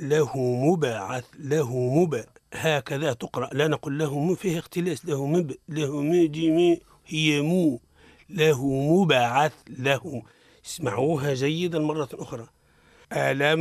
له مبعث له هكذا تقرأ، لا نقول له فيه اختلاس، له له هي مو، له مبعث له. اسمعوها جيدا مرة أخرى. ألم